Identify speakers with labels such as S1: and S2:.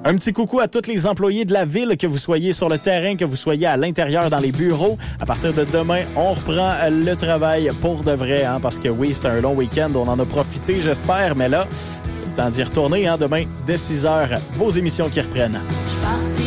S1: Un petit coucou à tous les employés de la ville, que vous soyez sur le terrain, que vous soyez à l'intérieur dans les bureaux. À partir de demain, on reprend le travail pour de vrai, hein, parce que oui, c'est un long week-end, on en a profité, j'espère, mais là, c'est le temps d'y retourner, hein, demain, dès 6 heures, vos émissions qui reprennent.